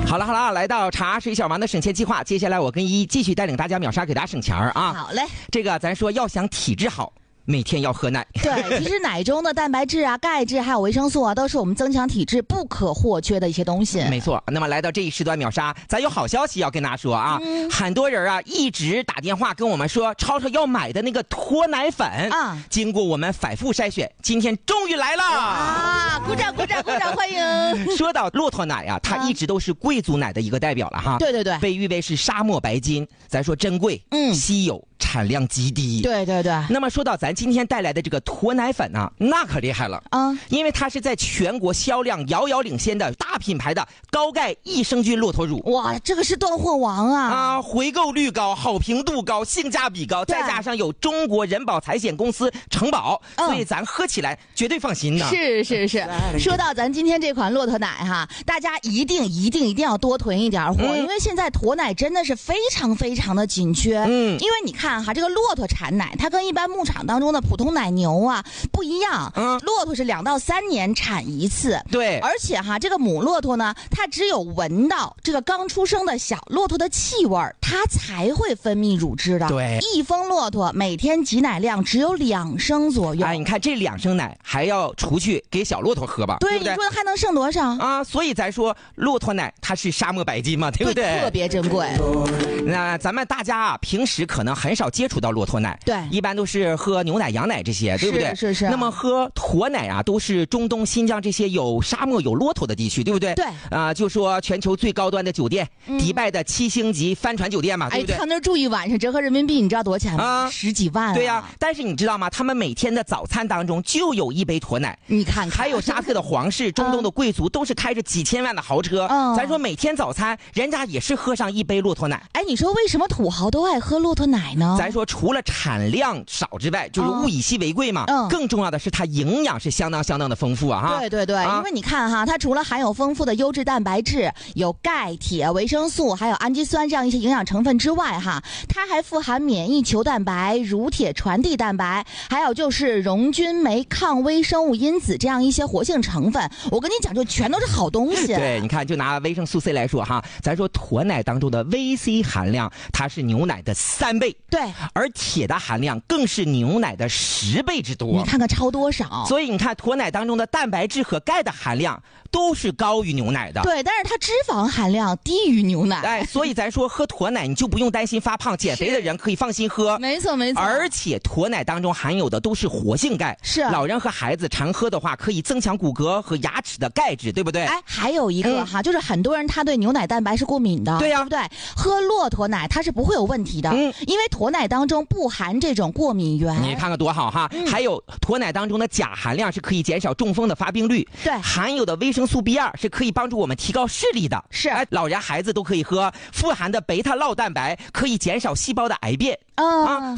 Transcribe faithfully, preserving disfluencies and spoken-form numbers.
好了好了，来到茶水小王的省钱计划，接下来我跟依依继续带领大家秒杀，给大家省钱啊。 好嘞， 这个咱说要想体质好，每天要喝奶。 对，其实奶中的蛋白质啊、钙质还有维生素啊，都是我们增强体质不可或缺的一些东西。 没错。那么来到这一时段秒杀，咱有好消息要跟大家说啊，嗯、很多人啊一直打电话跟我们说，超超要买的那个脱奶粉啊，经过我们反复筛选，今天终于来了啊！鼓掌鼓掌鼓掌，欢迎！ 说到骆驼奶啊，它一直都是贵族奶的一个代表了哈。 对对对， 被誉为是沙漠白金，咱说珍贵、嗯，稀有。产量极低， 对对对。 那么说到咱今天带来的这个脱奶粉啊，那可厉害了啊！因为它是在全国销量遥遥领先的大品牌的高钙益生菌骆驼乳。 哇，这个是断货王啊！ 啊，回购率高，好评度高，性价比高，再加上有中国人保财险公司承保，嗯、所以咱喝起来绝对放心呢。 是是是。说到咱今天这款骆驼奶哈，大家一定一定一定要多囤一点货，嗯、因为现在驼奶真的是非常非常的紧缺。嗯，因为你看。哈，这个骆驼产奶，它跟一般牧场当中的普通奶牛啊不一样。嗯，骆驼是两到三年产一次。 对， 而且哈，这个母骆驼呢，它只有闻到这个刚出生的小骆驼的气味，它才会分泌乳汁的。 对， 一峰骆驼每天挤奶量只有两升左右。 哎，你看这两升奶还要出去给小骆驼喝吧？ 对， 对不对？ 你说还能剩多少啊？所以咱说骆驼奶它是沙漠白金嘛，对不对？ 对，特别珍贵。 那咱们大家啊，平时可能很少接触到骆驼奶， 对， 一般都是喝牛奶、羊奶这些，对不对？ 是是是。 那么喝驼奶啊，都是中东、新疆这些有沙漠、有骆驼的地区，对不对？ 对。 啊、呃，就说全球最高端的酒店，嗯、迪拜的七星级帆船酒店嘛，对不对？ 哎，他那住一晚上，折合人民币，你知道多少钱吗？啊，十几万、啊。 对呀、啊，但是你知道吗？他们每天的早餐当中就有一杯驼奶， 你看看， 还有沙特的皇室、中东的贵族，都是开着几千万的豪车。嗯，咱说每天早餐，人家也是喝上一杯骆驼奶。 哎，你说为什么土豪都爱喝骆驼奶呢？ 咱说除了产量少之外，就是物以稀为贵嘛。嗯，更重要的是它营养是相当相当的丰富啊！哈， 对对对，啊、因为你看哈，它除了含有丰富的优质蛋白质，有钙、铁、维生素，还有氨基酸这样一些营养成分之外，哈，它还富含免疫球蛋白、乳铁传递蛋白，还有就是溶菌酶、抗微生物因子这样一些活性成分。我跟你讲，就全都是好东西。 对，你看，就拿维生素 C 来说哈，咱说驼奶当中的 V C 含量，它是牛奶的三倍。 对， 而铁的含量更是牛奶的十倍之多。 你看看超多少？ 所以你看驼奶当中的蛋白质和钙的含量都是高于牛奶的。 对，但是它脂肪含量低于牛奶。 哎，所以咱说喝驼奶你就不用担心发胖，减肥的人可以放心喝。 没错没错。 而且驼奶当中含有的都是活性钙，是老人和孩子常喝的话，可以增强骨骼和牙齿的钙质，对不对？ 哎，还有一个哈，嗯、就是很多人他对牛奶蛋白是过敏的， 对呀、 啊，对不对？喝骆驼奶它是不会有问题的，嗯，因为驼奶当中不含这种过敏原。 你看看多好哈！嗯、还有驼奶当中的钾含量是可以减少中风的发病率， 对， 含有的维生素 B 二 是可以帮助我们提高视力的， 是， 哎，老人孩子都可以喝。富含的贝塔酪蛋白可以减少细胞的癌变，嗯、啊。